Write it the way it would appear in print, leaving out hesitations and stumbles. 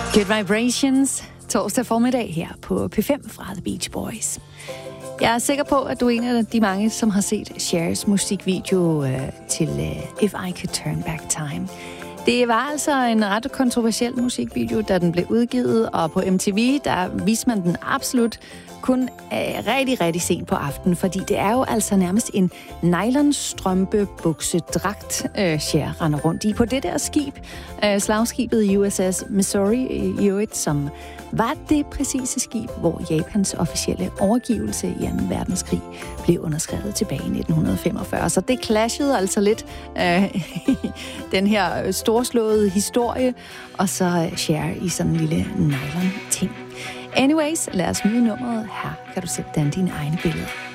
Good Vibrations, torsdag formiddag her på P5 fra The Beach Boys. Jeg er sikker på, at du er en af de mange, som har set Chers musikvideo til If I Could Turn Back Time. Det var altså en ret kontroversiel musikvideo, da den blev udgivet, og på MTV, der viste man den absolut kun rigtig, rigtig sent på aftenen, fordi det er jo altså nærmest en nylonstrømpebuksedragt, Cher render rundt i på det der skib, slagskibet USS Missouri i øvrigt, som var det præcise skib, hvor Japans officielle overgivelse i 2. verdenskrig blev underskrevet tilbage i 1945. Så det clashede altså lidt den her storslåede historie, og så Cher i sådan en lille nylon-ting. Anyways, lad os nyde nummeret. Her kan du sætte dine egne billeder.